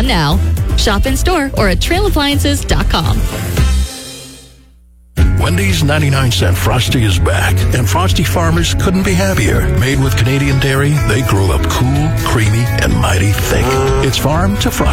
on now. Shop in store or at trailappliances.com. Wendy's 99-cent Frosty is back, and Frosty farmers couldn't be happier. Made with Canadian dairy, they grow up cool, creamy, and mighty thick. It's farm to Frosty.